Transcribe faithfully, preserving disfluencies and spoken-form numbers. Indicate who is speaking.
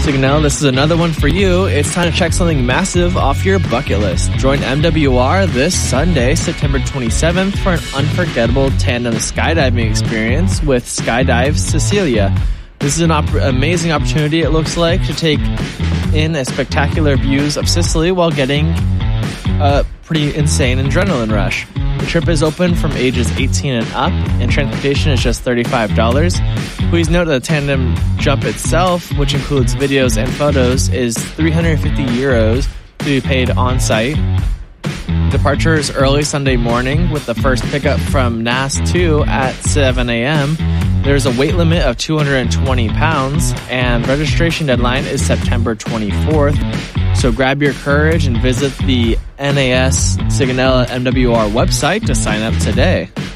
Speaker 1: Signal, this is another one for you. It's time to check something massive off your bucket list. Join M W R this Sunday, September twenty-seventh, for an unforgettable tandem skydiving experience with Skydive Sicilia. This is an op- amazing opportunity, it looks like, to take in a spectacular views of Sicily while getting a pretty insane adrenaline rush. The trip is open from ages eighteen and up, and transportation is just thirty-five dollars. Please note that the tandem jump itself, which includes videos and photos, is three hundred fifty euros to be paid on site. Departure is early Sunday morning with the first pickup from N A S two at seven a.m. There's a weight limit of two hundred twenty pounds, and registration deadline is September twenty-fourth. So grab your courage and visit the N A S Sigonella M W R website to sign up today.